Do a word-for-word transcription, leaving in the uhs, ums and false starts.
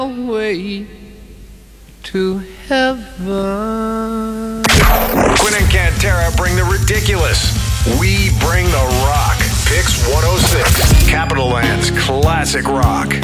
way to heaven. Quinn and Cantera bring the ridiculous. We bring the rock. Pix one oh six. Capital Land's classic rock.